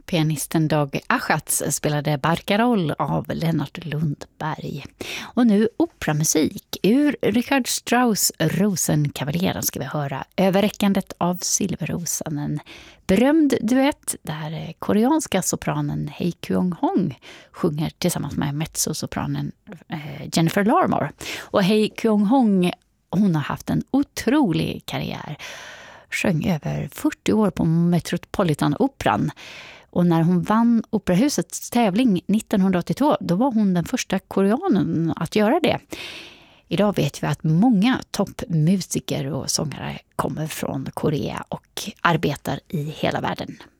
Pianisten Dag Achatz spelade Barcaroll av Lennart Lundberg. Och nu operamusik. Ur Richard Strauss Rosenkavaleren ska vi höra Överräckandet av Silverrosen. En berömd duett där koreanska sopranen Hei Kyung-hong sjunger tillsammans med mezzosopranen Jennifer Larmore. Och Hei Kyung-hong, hon har haft en otrolig karriär. Sjöng över 40 år på Metropolitan-operan. Och när hon vann Operahusets tävling 1982, då var hon den första koreanen att göra det. Idag vet vi att många toppmusiker och sångare kommer från Korea och arbetar i hela världen.